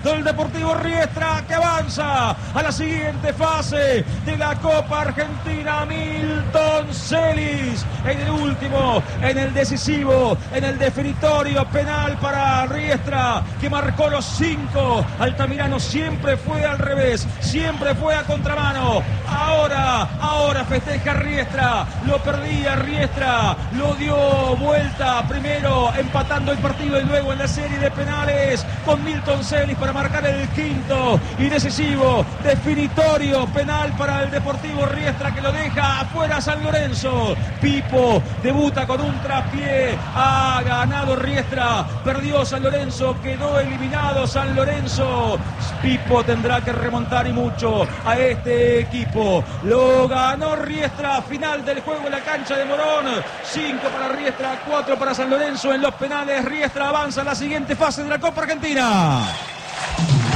del Deportivo Riestra, que avanza a la siguiente fase de la Copa Argentina. Milton Celis en el último, en el decisivo, en el definitorio penal para Riestra, que marcó los 5. Altamirano siempre fue al revés, siempre fue a contramano. Ahora festeja Riestra, lo perdía Riestra, lo dio vuelta, primero empatando el partido y luego en la serie de penales con Milton Celis para marcar el quinto y decisivo, definitorio penal para el Deportivo Riestra, que lo deja afuera San Lorenzo. Pipo debuta con un traspié, ha ganado Riestra, perdió San Lorenzo, quedó eliminado San Lorenzo. Pipo tendrá que remontar y mucho a este equipo. Lo ganó Riestra, final del juego en la cancha de Morón. 5 para Riestra, 4 para San Lorenzo en los penales. Riestra avanza a la siguiente fase de la Copa Argentina.